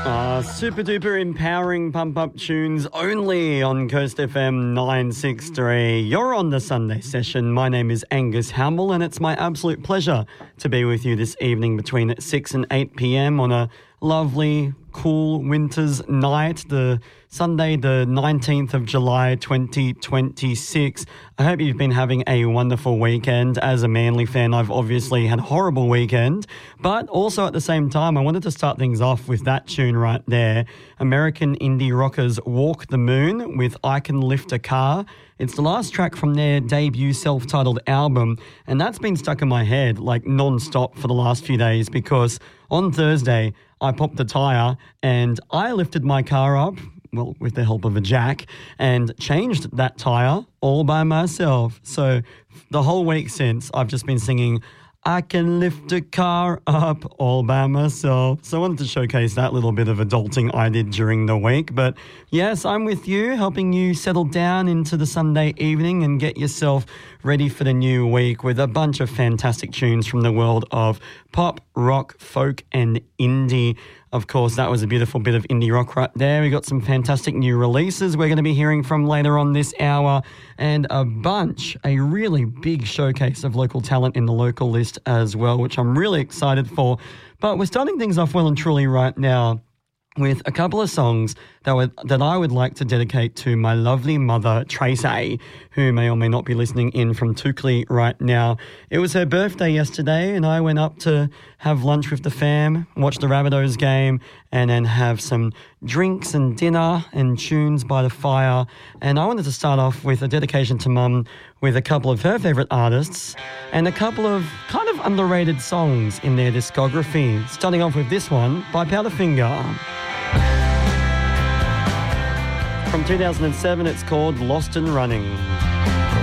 Super duper empowering pump up tunes only on Coast FM 963. You're on the Sunday session. My name is Angus Hamble and it's my absolute pleasure to be with you this evening between 6 and 8 p.m. on a lovely, cool winter's night, the Sunday, the 19th of July, 2026. I hope you've been having a wonderful weekend. As a Manly fan, I've obviously had a horrible weekend, but also at the same time, I wanted to start things off with that tune right there. American indie rockers Walk the Moon with I Can Lift a Car. It's the last track from their debut self-titled album, and that's been stuck in my head like non-stop for the last few days because on Thursday, I popped a tyre and I lifted my car up, well, with the help of a jack, and changed that tyre all by myself. So the whole week since, I've just been singing, I can lift a car up all by myself. So I wanted to showcase that little bit of adulting I did during the week. But yes, I'm with you, helping you settle down into the Sunday evening and get yourself ready for the new week with a bunch of fantastic tunes from the world of pop, rock, folk and indie. Of course, that was a beautiful bit of indie rock right there. We got some fantastic new releases we're going to be hearing from later on this hour and a really big showcase of local talent in the local list as well, which I'm really excited for. But we're starting things off well and truly right now with a couple of songs that I would like to dedicate to my lovely mother, Tracy, who may or may not be listening in from Toukley right now. It was her birthday yesterday and I went up to have lunch with the fam, watch the Rabbitohs game and then have some drinks and dinner and tunes by the fire. And I wanted to start off with a dedication to Mum with a couple of her favourite artists and a couple of kind of underrated songs in their discography. Starting off with this one by Powderfinger. From 2007, it's called Lost and Running.